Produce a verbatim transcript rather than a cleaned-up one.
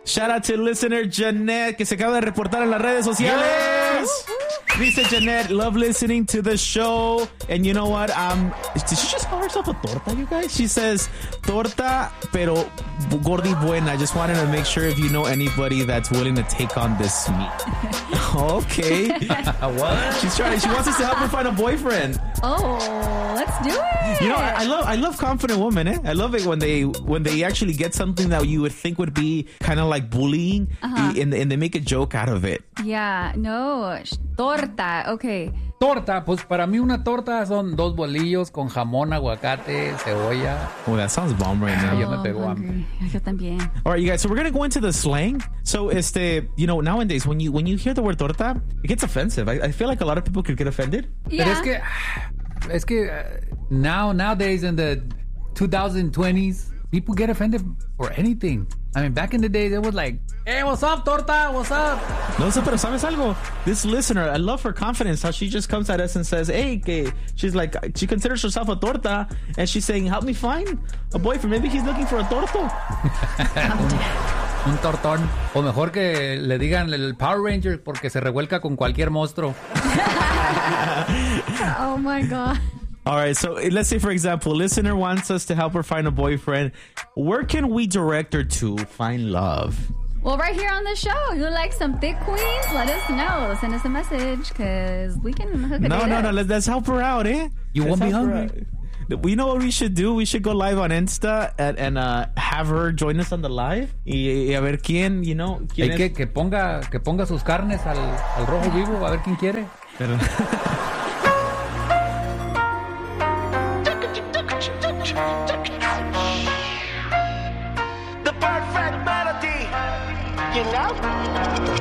Shout out to listener Jeanette, que se acaba de reportar en las redes sociales. Yes. Dice Jeanette, love listening to the show. And you know what? Um, did she just call herself a torta, you guys? She says, torta, pero gordi buena. I just wanted to make sure if you know anybody that's willing to take on this meat. Okay. What? She's trying. She wants us to help her find a boyfriend. Oh, let's do it. You know, I, I love I love confident women, eh? I love it when they when they actually get something that you would think would be kind of like bullying, uh-huh. and, and they make a joke out of it. Yeah, no. Torta, okay. Torta, pues para mí una torta son dos bolillos con jamón, aguacate, cebolla. Oh, that sounds bomb right now. Oh, Ya me pegó hambre. Yo también. All right, you guys. So we're gonna go into the slang. So, este, you know, nowadays when you when you hear the word torta, it gets offensive. I, I feel like a lot of people could get offended. Yeah. Pero es que, es que uh, now nowadays in the twenty twenties, people get offended for anything. I mean, back in the days, it was like, hey, what's up, torta? What's up? No, so, pero sabes algo? This listener, I love her confidence, how she just comes at us and says, hey, que she's like, she considers herself a torta, and she's saying, help me find a boyfriend. Maybe he's looking for a torto. un, un tortón. O mejor que le digan el Power Ranger porque se revuelca con cualquier monstruo. Oh, my God. All right, so let's say, for example, listener wants us to help her find a boyfriend. Where can we direct her to find love? Well, right here on the show. You like some thick queens? Let us know. Send us a message because we can hook it No, up. no, no. Let's, let's help her out, eh? You let's won't be hungry. We know what we should do. We should go live on Insta and, and uh, have her join us on the live. Y, y a ver quién, you know. Quién Hay es. que, que, ponga, que ponga sus carnes al, al rojo vivo, a ver quién quiere. Pero... The perfect melody, you know?